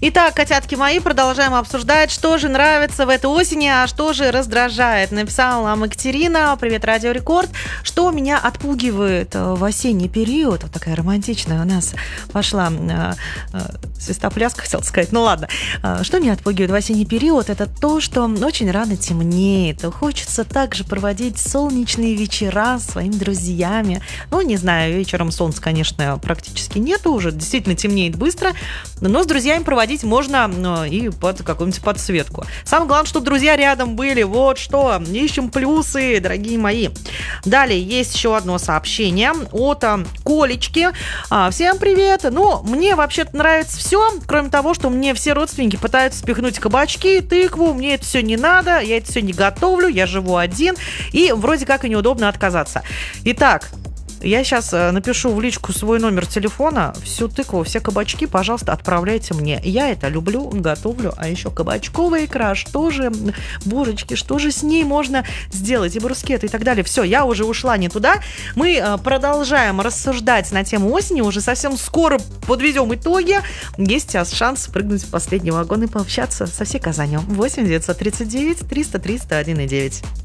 Итак, котятки мои, продолжаем обсуждать, что же нравится в этой осени, а что же раздражает. Написала нам Екатерина, привет, Радио Рекорд. Что меня отпугивает в осенний период, вот такая романтичная у нас пошла свистопляска, хотела сказать, ну ладно. Что меня отпугивает в осенний период, это то, что очень рано темнеет. Хочется также проводить солнечные вечера с своими друзьями. Ну, не знаю, вечером солнца, конечно, практически нету, уже действительно темнеет быстро, но с друзьями проводить можно и под какую-нибудь подсветку. Самое главное, чтобы друзья рядом были. Вот что. Ищем плюсы, дорогие мои. Далее есть еще одно сообщение от Колечки. Всем привет. Ну, мне вообще-то нравится все, кроме того, что мне все родственники пытаются спихнуть кабачки, тыкву. Мне это все не надо, я это все не готовлю, я живу один. И вроде как и неудобно отказаться. Итак, я сейчас напишу в личку свой номер телефона. Всю тыкву, все кабачки, пожалуйста, отправляйте мне. Я это люблю, готовлю. А еще кабачковая икра, что же, божечки, что же с ней можно сделать? И брускеты и так далее. Все, я уже ушла не туда. Мы продолжаем рассуждать на тему осени. Уже совсем скоро подведем итоги. Есть сейчас шанс прыгнуть в последний вагон и пообщаться со всей Казанью. 8 939 300 301 9.